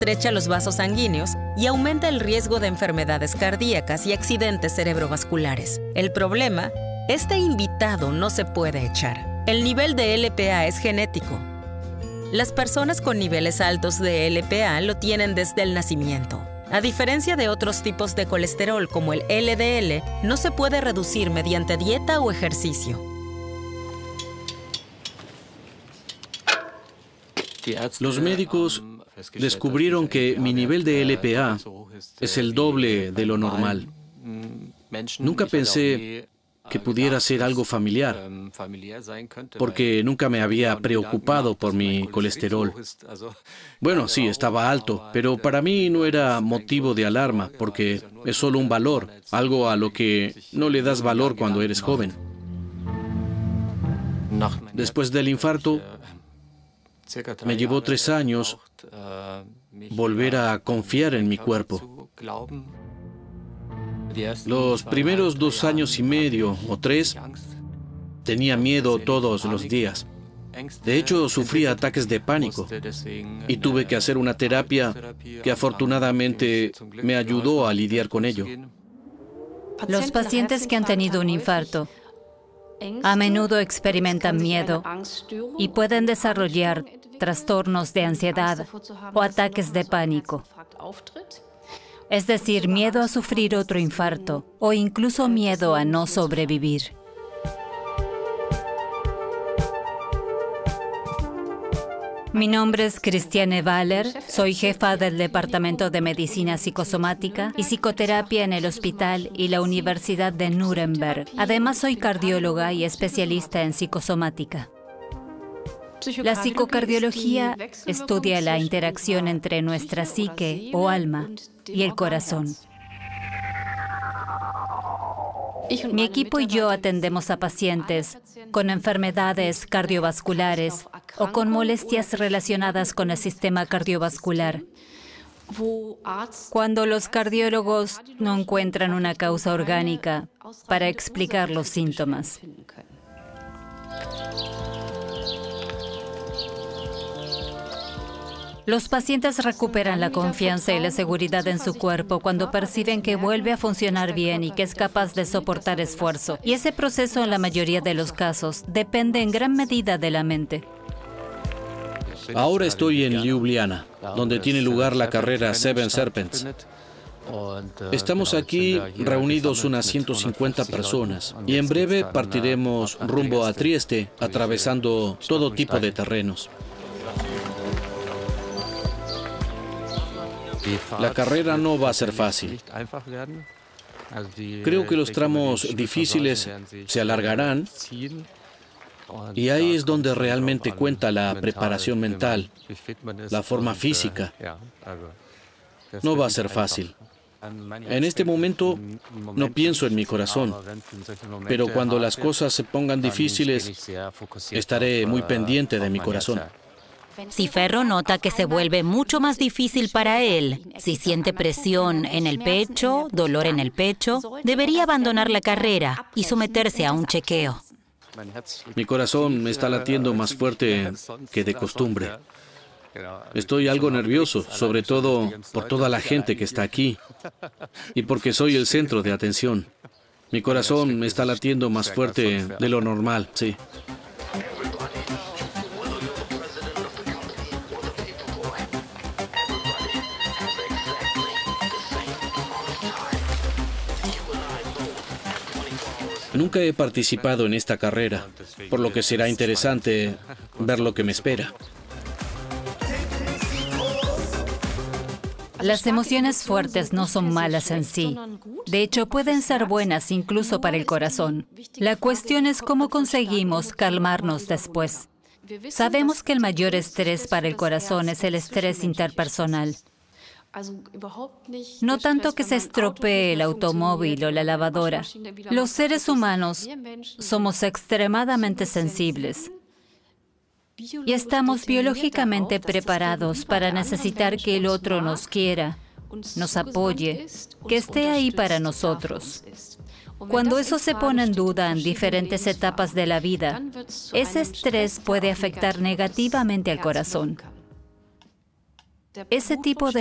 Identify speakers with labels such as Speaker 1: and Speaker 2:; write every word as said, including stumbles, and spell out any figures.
Speaker 1: estrecha los vasos sanguíneos y aumenta el riesgo de enfermedades cardíacas y accidentes cerebrovasculares. El problema, este invitado no se puede echar. El nivel de L P A es genético. Las personas con niveles altos de L P A lo tienen desde el nacimiento. A diferencia de otros tipos de colesterol como el L D L, no se puede reducir mediante dieta o ejercicio.
Speaker 2: Los médicos descubrieron que mi nivel de L P A es el doble de lo normal. Nunca pensé que pudiera ser algo familiar, porque nunca me había preocupado por mi colesterol. Bueno, sí, estaba alto, pero para mí no era motivo de alarma, porque es solo un valor, algo a lo que no le das valor cuando eres joven. Después del infarto, me llevó tres años volver a confiar en mi cuerpo. Los primeros dos años y medio o tres, tenía miedo todos los días. De hecho, sufrí ataques de pánico y tuve que hacer una terapia que afortunadamente me ayudó a lidiar con ello.
Speaker 3: Los pacientes que han tenido un infarto a menudo experimentan miedo y pueden desarrollar trastornos de ansiedad o ataques de pánico. Es decir, miedo a sufrir otro infarto o incluso miedo a no sobrevivir. Mi nombre es Christiane Waller, soy jefa del Departamento de Medicina Psicosomática y Psicoterapia en el Hospital y la Universidad de Nuremberg. Además, soy cardióloga y especialista en psicosomática. La psicocardiología estudia la interacción entre nuestra psique o alma y el corazón. Mi equipo y yo atendemos a pacientes con enfermedades cardiovasculares o con molestias relacionadas con el sistema cardiovascular, cuando los cardiólogos no encuentran una causa orgánica para explicar los síntomas. Los pacientes recuperan la confianza y la seguridad en su cuerpo cuando perciben que vuelve a funcionar bien y que es capaz de soportar esfuerzo. Y ese proceso, en la mayoría de los casos, depende en gran medida de la mente.
Speaker 2: Ahora estoy en Ljubljana, donde tiene lugar la carrera Seven Serpents. Estamos aquí reunidos unas ciento cincuenta personas y en breve partiremos rumbo a Trieste, atravesando todo tipo de terrenos. La carrera no va a ser fácil. Creo que los tramos difíciles se alargarán y ahí es donde realmente cuenta la preparación mental, la forma física. No va a ser fácil. En este momento no pienso en mi corazón, pero cuando las cosas se pongan difíciles, estaré muy pendiente de mi corazón.
Speaker 4: Si Ferro nota que se vuelve mucho más difícil para él, si siente presión en el pecho, dolor en el pecho, debería abandonar la carrera y someterse a un chequeo.
Speaker 2: Mi corazón está latiendo más fuerte que de costumbre. Estoy algo nervioso, sobre todo por toda la gente que está aquí y porque soy el centro de atención. Mi corazón está latiendo más fuerte de lo normal, sí. Nunca he participado en esta carrera, por lo que será interesante ver lo que me espera.
Speaker 3: Las emociones fuertes no son malas en sí. De hecho, pueden ser buenas incluso para el corazón. La cuestión es cómo conseguimos calmarnos después. Sabemos que el mayor estrés para el corazón es el estrés interpersonal. No tanto que se estropee el automóvil o la lavadora. Los seres humanos somos extremadamente sensibles y estamos biológicamente preparados para necesitar que el otro nos quiera, nos apoye, que esté ahí para nosotros. Cuando eso se pone en duda en diferentes etapas de la vida, ese estrés puede afectar negativamente al corazón. Ese tipo de